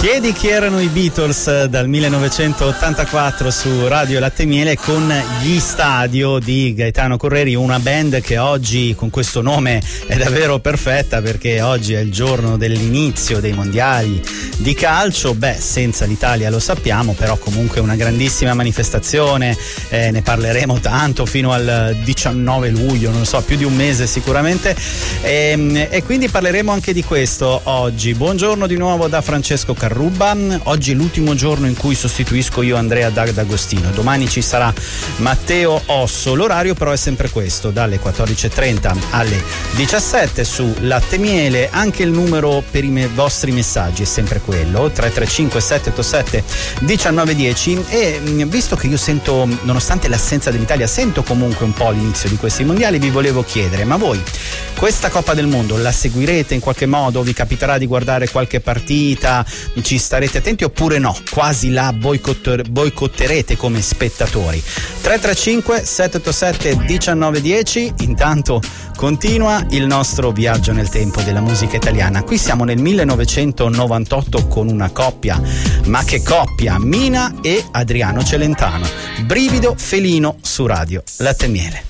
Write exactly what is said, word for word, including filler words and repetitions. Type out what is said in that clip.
Chiedi chi erano i Beatles dal millenovecentottantaquattro su Radio Latte e Miele con Gli Stadio di Gaetano Correri, una band che oggi con questo nome è davvero perfetta perché oggi è il giorno dell'inizio dei mondiali di calcio. Beh, senza l'Italia lo sappiamo, però comunque una grandissima manifestazione, eh, ne parleremo tanto fino al diciannove luglio, non so, più di un mese sicuramente, e, e quindi parleremo anche di questo oggi. Buongiorno di nuovo da Francesco Carruba. Oggi è l'ultimo giorno in cui sostituisco io Andrea D'Agostino, domani ci sarà Matteo Osso, l'orario però è sempre questo, dalle quattordici e trenta alle diciassette su Latte e Miele. Anche il numero per i me- vostri messaggi è sempre quello, tre tre cinque sette otto sette uno nove uno zero, e visto che io sento, nonostante l'assenza dell'Italia, sento comunque un po' l'inizio di questi mondiali, vi volevo chiedere, ma voi questa Coppa del Mondo la seguirete in qualche modo? Vi capiterà di guardare qualche partita? Ci starete attenti oppure no? Quasi la boicotter- boicotterete come spettatori? tre tre cinque sette otto sette uno nove uno zero. Intanto continua il nostro viaggio nel tempo della musica italiana. Qui siamo nel millenovecentonovantotto con una coppia, ma che coppia, Mina e Adriano Celentano. Brivido felino su Radio Latte e Miele.